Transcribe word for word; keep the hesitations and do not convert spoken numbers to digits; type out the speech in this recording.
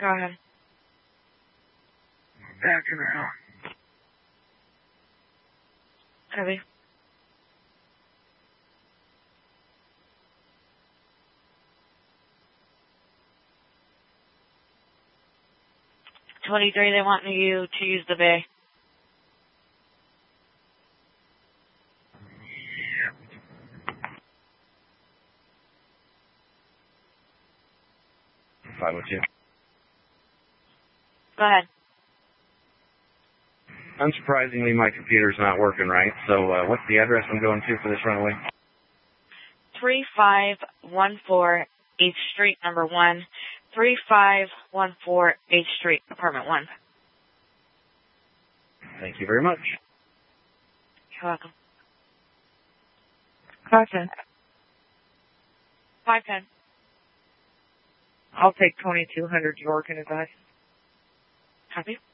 Go ahead. Back in the house. Copy. twenty-three, they want you to use the bay. five oh two. Go ahead. Unsurprisingly, my computer's not working right, so uh, what's the address I'm going to for this runaway? three five one four eighth Street, number one. three five one four eighth Street, apartment one. Thank you very much. You're welcome. five ten. five ten. I'll take twenty-two hundred York and advice. Copy.